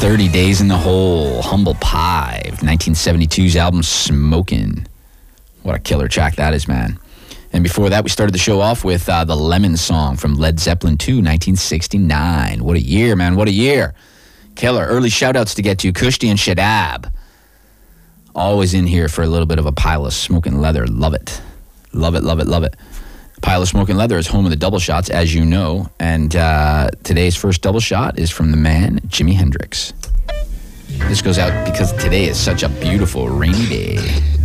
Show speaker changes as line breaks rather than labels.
30 Days in the Hole, Humble Pie, 1972's album Smokin'. What a killer track that is, man. And before that, we started the show off with the Lemon Song from Led Zeppelin 2, 1969. What a year, man, what a year. Killer. Early shout-outs to get to. Kushti and Shadab. Always in here for a little bit of a pile of smoking leather. Love it. Love it, love it, love it. Pile of Smoking Leather is home of the double shots, as you know. And today's first double shot is from the man, Jimi Hendrix. This goes out because today is such a beautiful rainy day.